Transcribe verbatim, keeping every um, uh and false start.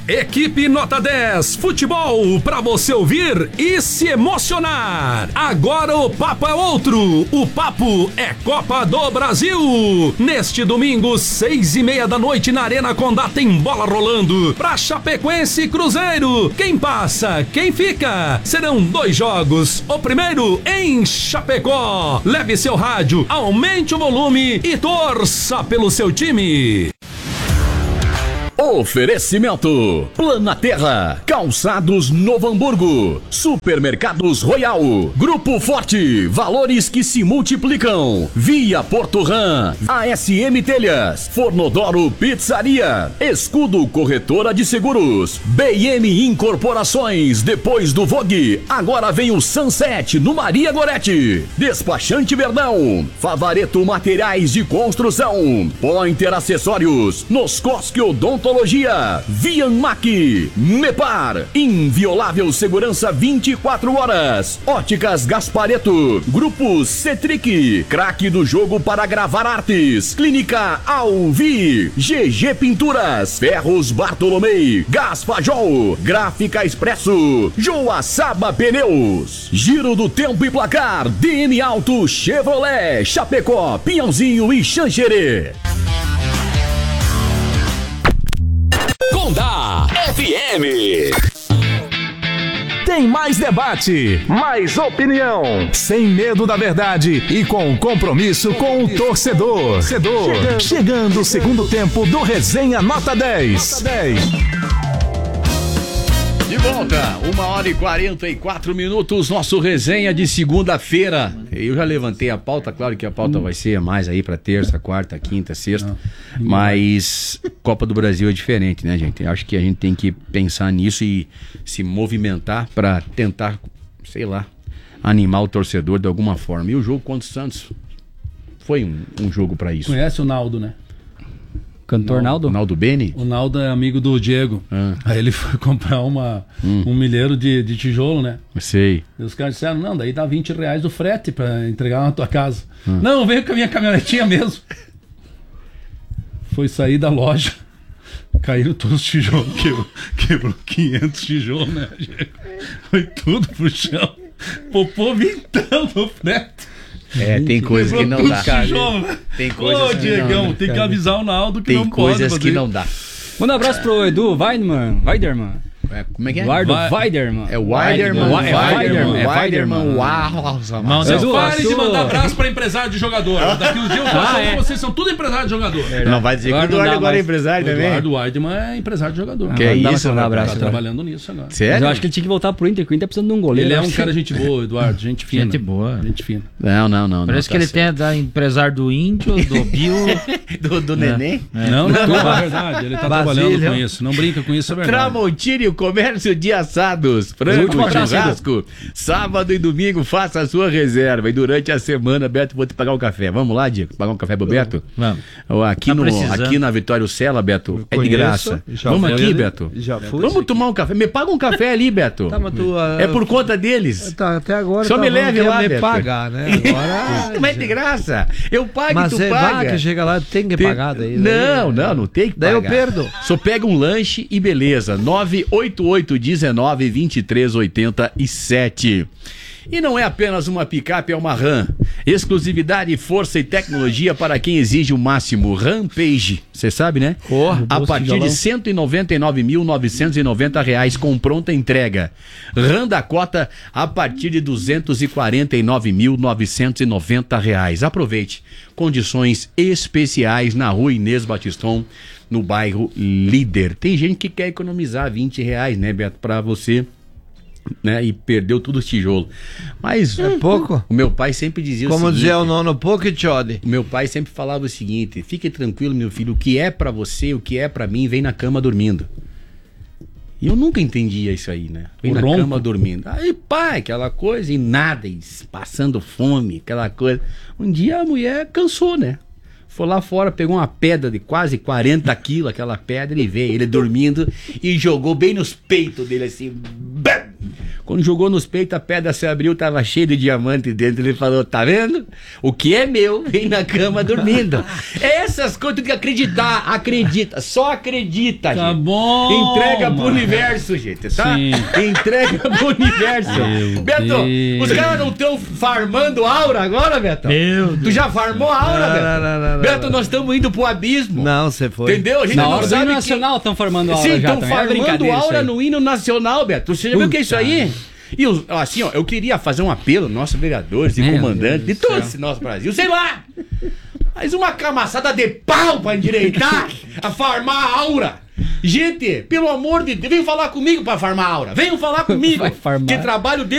Equipe Nota dez, futebol pra você ouvir e se emocionar. Agora o papo é outro, o papo é Copa do Brasil. Neste domingo, seis e meia da noite na Arena Condá tem bola rolando pra Chapecoense e Cruzeiro. Quem passa, quem fica? Serão dois jogos. O primeiro em Chapecó. Leve seu rádio, aumente o volume e torça pelo seu time. Oferecimento Planaterra, Calçados Novo Hamburgo, Supermercados Royal, Grupo Forte, valores que se multiplicam, Via Porto Ram, A S M Telhas, Fornodoro Pizzaria, Escudo Corretora de Seguros, B M Incorporações, depois do Vogue, agora vem o Sunset no Maria Gorete, Despachante Verdão, Favareto Materiais de Construção, Pointer Acessórios, Noscosque Odontologia, Vianmac, Mepar, Inviolável Segurança vinte e quatro horas, Óticas Gaspareto, Grupo Cetric, craque do jogo para gravar artes, Clínica Alvi, G G Pinturas, Ferros Bartolomei, Gaspajol, Gráfica Expresso, Joaçaba Pneus, Giro do Tempo e Placar, D M Auto Chevrolet, Chapecó, Pinhãozinho e Xanxerê. Condá F M. Tem mais debate, mais opinião, sem medo da verdade e com compromisso com o torcedor. Chegando, Chegando o segundo tempo do Resenha Nota dez. Nota dez. De volta, uma hora e quarenta e quatro minutos, nosso resenha de segunda-feira. Eu já levantei a pauta, claro que a pauta hum. vai ser mais aí pra terça, quarta, quinta, sexta. Não. Mas Copa do Brasil é diferente, né, gente? Eu acho que a gente tem que pensar nisso e se movimentar pra tentar, sei lá, animar o torcedor de alguma forma. E o jogo contra o Santos foi um, um jogo pra isso. Conhece o Naldo, né? Cantor Naldo? Naldo Beni? O Naldo é amigo do Diego. Ah. Aí ele foi comprar uma, hum. um milheiro de, de tijolo, né? Sei. E os caras disseram, não, daí dá vinte reais do frete pra entregar na tua casa. Ah. Não, veio com a minha caminhonetinha mesmo. Foi sair da loja. Caíram todos os tijolos. Quebrou, quebrou quinhentos tijolos, né, Diego? Foi tudo pro chão. Popô vintão no frete. É, tem coisas que não dá. Tijolo. Tem coisas Ô, Diegão, tem que avisar o Naldo que tem não pode coisas que não dá. Manda um abraço pro Edu Weiderman. Weiderman. É, como é que é? Eduardo Weiderman. É Weiderman. É Weiderman. É Weiderman. Uau. Não, não parem de mandar abraço pra empresário de jogador. Daqui uns dias eu ah, é. vocês são tudo empresário de jogador. É, não vai dizer Eduardo que o Eduardo agora é empresário também. Eduardo Weiderman é empresário de jogador. Que é isso, um abraço. Tá trabalhando nisso agora. Sério? Mas eu acho que ele tinha que voltar pro Inter, porque o Inter tá precisando de um goleiro. Ele é um cara gente boa, Eduardo. Gente fina. Gente boa. Gente fina. Não, não, não. Parece que ele tem da empresário do Índio, do Bio. do do Neném. Não, não, é verdade. Ele tá trabalhando com isso. Não brinca com isso, é verdade. Tramontina, o comércio de assados. Frango, churrasco. Sábado e domingo, faça a sua reserva. E durante a semana, Beto, vou te pagar um café. Vamos lá, Diego? Pagar um café pro Beto? Vamos. Aqui, tá no, aqui na Vitória Sela, Beto, é de graça. Vamos aqui, ali. Beto. Já fui. Vamos aqui. tomar um café. Me paga um café ali, Beto. Tá, mas tu, uh, é por conta deles. Tá, até agora. Só me leve lá, me Beto. pagar, né? Agora. Mas é de graça. Eu pago mas e tu é paga. Mas que chega lá, tem que tem... pagar daí. Não, daí, não, não tem que pagar. Daí eu perdo. Só pega um lanche e beleza. nove oito oito um nove, dois três oito sete. E não é apenas uma picape, é uma RAM. Exclusividade, força e tecnologia para quem exige o máximo. Rampage, você sabe, né? Oh, a partir de cento e noventa e nove mil novecentos e noventa reais com pronta entrega. RAM Dakota a partir de duzentos e quarenta e nove mil novecentos e noventa reais. Aproveite. Condições especiais na rua Inês Batiston, no bairro Líder. Tem gente que quer economizar vinte reais, né, Beto, para você... Né, e perdeu tudo os tijolos. Mas é pouco. O meu pai sempre dizia Como o seguinte. Como dizia o nono, pouco e chode. O meu pai sempre falava o seguinte: fique tranquilo, meu filho, o que é pra você, o que é pra mim, vem na cama dormindo. E eu nunca entendia isso aí, né? Vem o na ronco. Cama dormindo. Aí, pai, aquela coisa e nada, e passando fome, aquela coisa. Um dia a mulher cansou, né? Foi lá fora, pegou uma pedra de quase quarenta quilos, aquela pedra, e veio, ele dormindo, e jogou bem nos peitos dele, assim. Bam! Quando jogou nos peitos, a pedra se abriu, tava cheio de diamante dentro. Ele falou, tá vendo? O que é meu, vem na cama dormindo. Essas coisas, tem que acreditar, acredita, só acredita, Tá gente. bom, Entrega pro mano. universo, gente, tá? Sim. Entrega pro universo. Meu Beto, Deus. os caras não estão farmando aura agora, Beto? Meu Deus. Tu já farmou a aura, Não, Beto? não, não, não, Beto, não. nós estamos indo pro abismo. Não, você foi. Entendeu? A gente Na não hora do sabe hino que... nacional estão formando aula Sim, já estão também. É farmando brincadeira isso aura aí. no hino nacional, Beto. Você já viu o que é isso aí? E os, assim, ó, eu queria fazer um apelo aos nossos vereadores e Meu comandantes Deus de do todo céu. esse nosso Brasil. Sei lá! Mais uma camaçada de pau pra endireitar, a farmar a aura. Gente, pelo amor de Deus, venham falar comigo pra farmar a aura. Venham falar comigo. Vai farmar. Que trabalho de